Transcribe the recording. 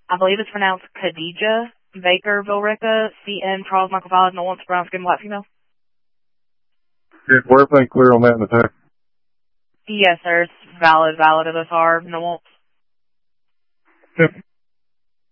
I believe it's pronounced Khadija Baker Vilrica, CN Charles Michael Valid, no one's brown skin black female. Good. We're everything clear on that in the text? Yes, sir. It's valid. OSR, no one. Yep.